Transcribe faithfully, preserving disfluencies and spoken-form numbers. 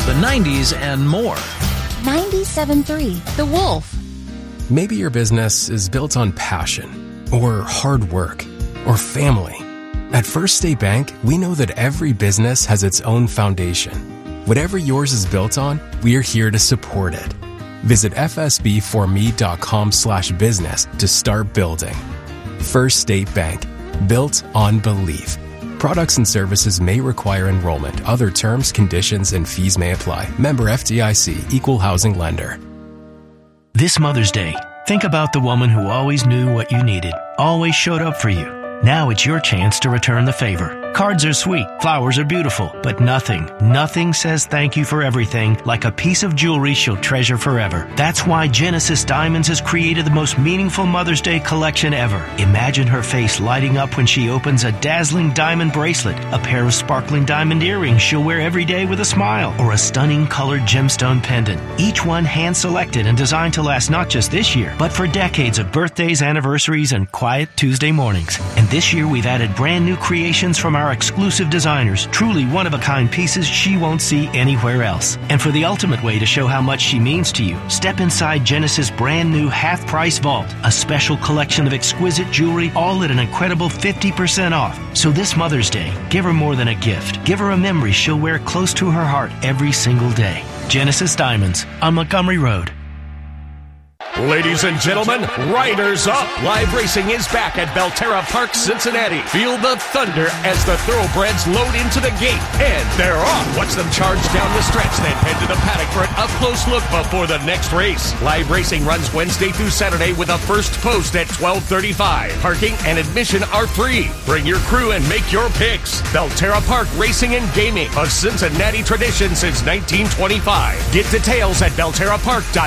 the nineties, and more. ninety-seven point three The Wolf. Maybe your business is built on passion, or hard work, or family. At First State Bank, we know that every business has its own foundation. Whatever yours is built on, we're here to support it. Visit fsbforme.com slash business to start building. First State Bank. Built on belief. Products and services may require enrollment. Other terms, conditions, and fees may apply. Member F D I C. Equal Housing Lender. This Mother's Day, think about the woman who always knew what you needed, always showed up for you. Now it's your chance to return the favor. Cards are sweet, flowers are beautiful, but nothing, nothing says thank you for everything like a piece of jewelry she'll treasure forever. That's why Genesis Diamonds has created the most meaningful Mother's Day collection ever. Imagine her face lighting up when she opens a dazzling diamond bracelet, a pair of sparkling diamond earrings she'll wear every day with a smile, or a stunning colored gemstone pendant. Each one hand-selected and designed to last not just this year, but for decades of birthdays, anniversaries, and quiet Tuesday mornings. And this year we've added brand new creations from our exclusive designers, truly one-of-a-kind pieces she won't see anywhere else. And for the ultimate way to show how much she means to you, step inside Genesis' brand new half-price vault, a special collection of exquisite jewelry, all at an incredible fifty percent off. So this Mother's Day, give her more than a gift. Give her a memory she'll wear close to her heart every single day. Genesis Diamonds on Montgomery Road. Ladies and gentlemen, Riders Up! Live racing is back at Belterra Park, Cincinnati. Feel the thunder as the thoroughbreds load into the gate. And they're off. Watch them charge down the stretch, then head to the paddock for an up-close look before the next race. Live racing runs Wednesday through Saturday with a first post at twelve thirty-five. Parking and admission are free. Bring your crew and make your picks. Belterra Park Racing and Gaming, a Cincinnati tradition since nineteen twenty-five. Get details at belterra park dot